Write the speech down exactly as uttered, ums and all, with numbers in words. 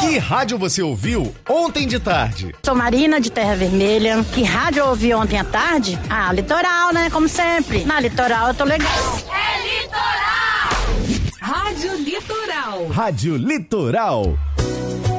Que rádio você ouviu ontem de tarde? Sou Marina de Terra Vermelha. Que rádio eu ouvi ontem à tarde? Ah, Litoral, né? Como sempre. Na Litoral eu tô legal. É Litoral! Rádio Litoral. Rádio Litoral.